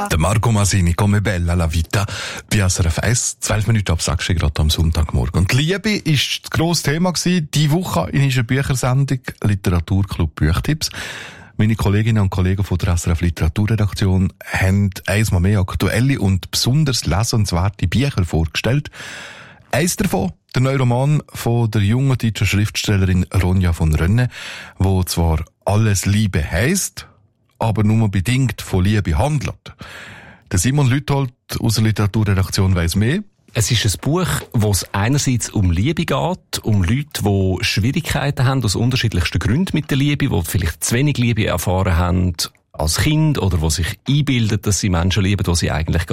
Der Marco Masini, come bella la vita, bei SRF 1, 12 Minuten ab 6 gerade am Sonntagmorgen. Und Liebe ist das grosse Thema gewesen, diese Woche in unserer Büchersendung Literaturclub Büchtipps. Meine Kolleginnen und Kollegen von der SRF Literaturredaktion haben einmal mehr aktuelle und besonders lesenswerte Bücher vorgestellt. Eins davon, der neue Roman von der jungen deutschen Schriftstellerin Ronja von Rönne, wo zwar «Alles Liebe» heisst, aber nur bedingt von Liebe handelt. Der Simon Lüthold aus der Literaturredaktion weiss mehr. Es ist ein Buch, wo es einerseits um Liebe geht, um Leute, die Schwierigkeiten haben aus unterschiedlichsten Gründen mit der Liebe, die vielleicht zu wenig Liebe erfahren haben als Kind oder die sich einbilden, dass sie Menschen lieben, die sie eigentlich